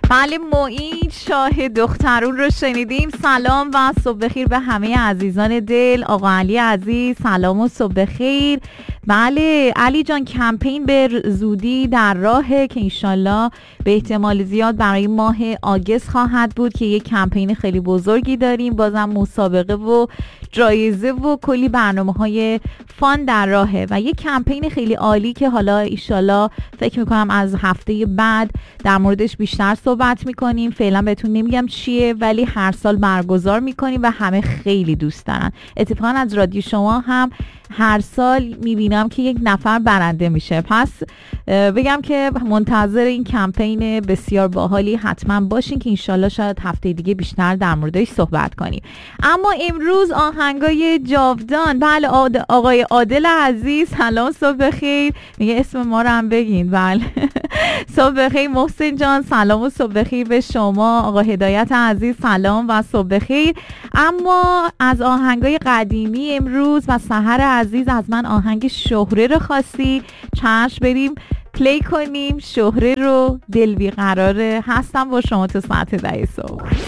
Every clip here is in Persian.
بله، معین شاه دخترون رو شنیدیم. سلام و صبح بخیر به همه عزیزان دل. آقا علی عزیز سلام و صبح بخیر. بله علی جان، کمپین به زودی در راهه که انشالله به احتمال زیاد برای ماه آگست خواهد بود که یک کمپین خیلی بزرگی داریم. بازم مسابقه و جایزه و کلی برنامه‌های فان در راهه و یک کمپین خیلی عالی که حالا انشالله فکر میکنم از هفته بعد در موردش بیشتر صحبت میکنیم. فعلا بهتون نمیگم چیه، ولی هر سال برگزار میکنیم و همه خیلی دوست دارن. اتفاقا از رادیو شما هم هر سال میبینم که یک نفر برنده میشه. پس بگم که منتظر این کمپین بسیار باحالی حتما باشین که انشالله شاید هفته دیگه بیشتر در موردش صحبت کنیم. اما امروز آهنگای جاودان. بله آقای عادل عزیز سلام، صبح بخیر. میگه اسم ما رو هم بگین. بله صبح بخیر. محسن جان سلام و صبح بخیر به شما. آقا هدایت عزیز سلام و صبح بخیر. اما از آهنگای قدیمی امروز و سحر عزیز از من آهنگ شهره رو خواستی. چشم، بریم پلی کنیم شهره رو. دل بیقراره. هستم با شما تا ساعت 10 صبح. 93.4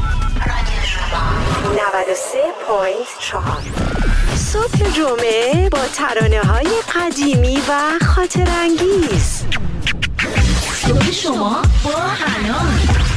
صبح جمعه با ترانه های قدیمی و خاطر انگیز. صبح شما با حنان.